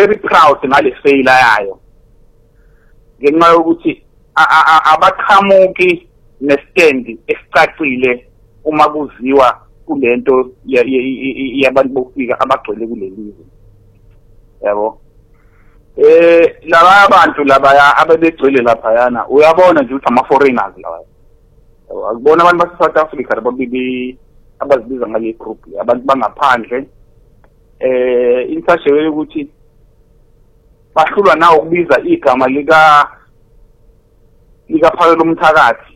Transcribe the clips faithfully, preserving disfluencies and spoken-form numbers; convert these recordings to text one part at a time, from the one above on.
very proud ngale failure yayo ngenxa yokuthi abaqhamuki nestand esicacile uma kuziwa kulento yabantu bokufika abagcwele kuleli yabo eh laba abantu laba ababegcwele lapha yana uyabona nje ukuthi ama foreigners lawa akubona abantu base South Africa ababibi abazibiza ngale group abantu bangaphandle eh intashewe ukuthi bahlulwa nawo ukubiza igama lika lika Phalo Mthakathi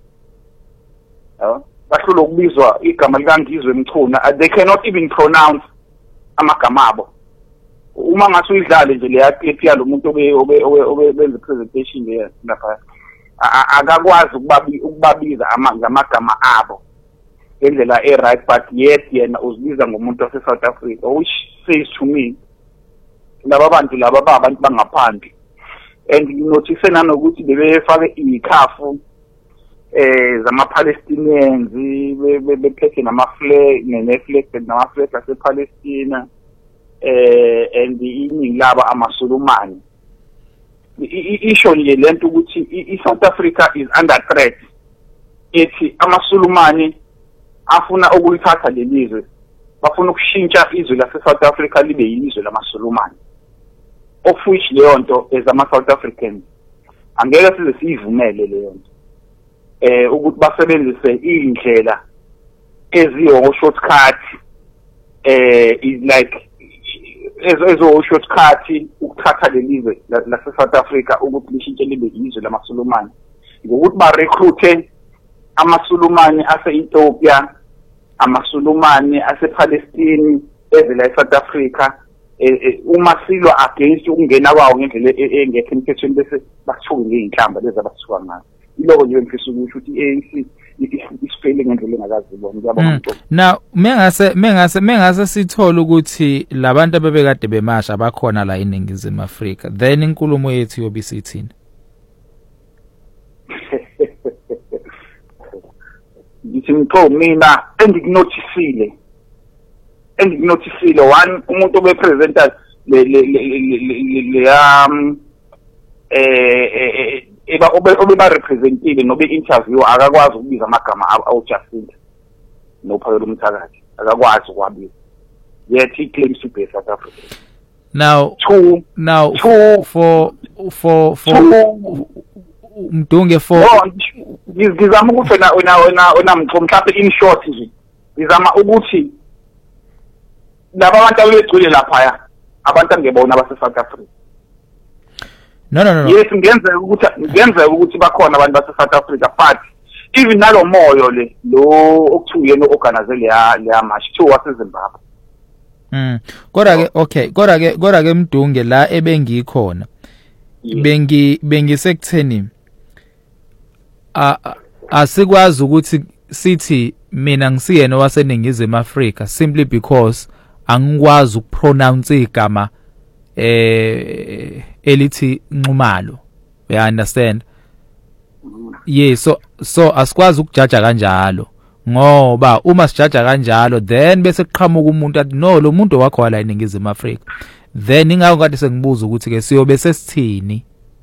yabo bahlulwa ukubizwa igama lika Ngizwe Mchuna they cannot even pronounce amagama abo uma ngathi uyidlale nje leya clip yalo muntu obe obe benza presentation le lapha akakwazi ukubabiza amagama abo ngendlela e right but yes yena uzibiza ngomuntu wase South Africa which says to me laba abantu laba abantu bangaphandle and you notice nanokuthi bebefake ikhafu eh zama Palestinians bephethe nama flag ne flag nama flag ase Palestina eh and iningi laba amaSulumane isho nje lento ukuthi iSouth Africa is under threat ethi amaSulumane afuna ukulithatha lelizwe bafuna ukushintsha izwe lase South Africa libe yilizwe lamaSulumane of which leyo nto ezama South Africans angeke size siyivumele leyo nto eh ukuthi basebenzise indlela eziyo shortcut eh is like ezo shortcut ukuthatha lelizwe lase South Africa ukuthi lishintshe libe yizwe lamaSulumane ngokuthi ba recruit amaSulumane ase Ethiopia amaSulumane ase Palestine evela eSouth Africa uma silwa against ukungena kwawo ngendlela engekho emthethweni bese bakuthunga ngeinhlamba lezi abasuka ngazo iloko nje ngifisa ukuthi uthi i-A N C isifele ngendlela engakazibona kuyabona mntu now mengase mengase mengase sithola ukuthi labantu abebekade bemasha bakhona la eNingizimu Afrika then inkulumo yethu yobe sithini ngithi ngipho mina engikunotisile engikunotisile one umuntu obepresenta le le le um eh eba obeba representative nobe interview akakwazi ukubiza amagama awu Jacinta no Phalo Mthakathi akakwazi ukwabiza yet he claims to be South African now two now two, for for for Mdunge for ngizama ukuthi na na na mhlawumbe in short nje ngizama ukuthi laba abantu abegcwele lapha abantu angebona abase South Africa no no no yes ngenzeka ukuthi ngenzeka ukuthi bakhona abantu base South Africa but even nalo moyo le lo okuthiwa yena organize le le march two wase Zimbabwe mm kodwa ke okay kodwa ke kodwa ke Mdunge la ebengikhona bengi bengisekutheni a asikwazi ukuthi sithi mina ngisiyena waseNingizimu Afrika simply because angikwazi ukupronounce igama eh elithi Nxumalo you understand yes so so asikwazi ukujaja kanjalo ngoba uma sijaja kanjalo then bese kuqhamuka umuntu athi no lo muntu wakho la eNingizimu Afrika then ingakho kade sengibuza ukuthi ke siyobe sesithini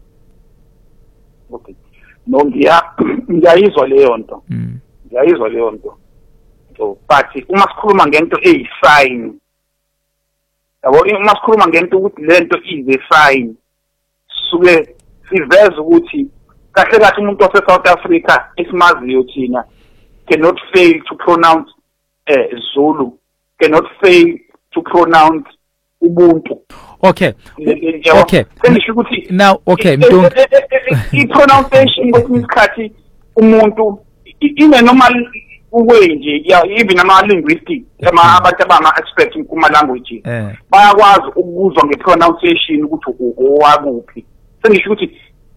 okay no ngiya ngiyayizwa leyo nto ngiyayizwa leyo nto so but uma sikhuluma ngento eyisign yabo uma sikhuluma ngento ukuthi lento is a sign suke siveza ukuthi kahle kahle umuntu wase South Africa esimaziyo thina cannot fail to pronounce uh, Zulu cannot fail to pronounce Ubuntu okay okay sengisho ukuthi now okay Mdunge i pronunciation kwesikhathi umuntu ine normal way nje even ama linguistic ama abantu abama expert kuma languages bayakwazi ukuzwa ngepronunciation ukuthi owakuphi sengisho ukuthi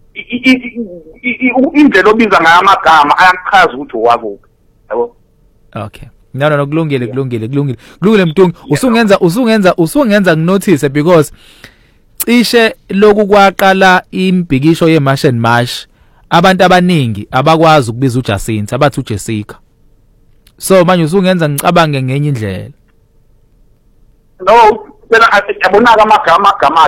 indlela obiza ngayo amagama ayachaza ukuthi owakuphi yabo okay no no no kulungile kulungile kulungile kulungile Mdunge usungenza usungenza usungenza nginotice because cishe loku kwaqala imbhikisho yeMarch and March abantu abaningi abakwazi ukubiza uJacinta abathi uJessica so manje usungenza ngicabange ngenye indlela no phela abonaka amagama amagama